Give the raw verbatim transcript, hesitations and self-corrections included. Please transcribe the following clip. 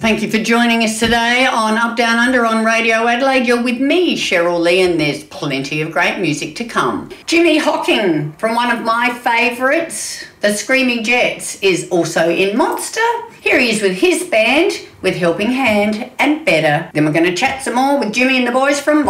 Thank you for joining us today on Up Down Under on Radio Adelaide. You're with me, Cheryl Lee, and there's plenty of great music to come. Jimmy Hocking, from one of my favourites, the Screaming Jets, is also in Monster. Here he is with his band, with Helping Hand and Better. Then we're going to chat some more with Jimmy and the boys from